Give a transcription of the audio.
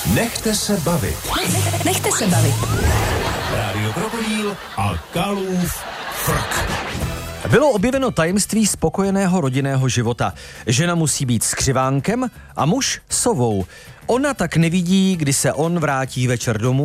Nechte se bavit. Nechte se bavit. Rádio Krokodýl a Kalův frk. Bylo objeveno tajemství spokojeného rodinného života. Žena musí být skřivánkem a muž sovou. Ona tak nevidí, kdy se on vrátí večer domů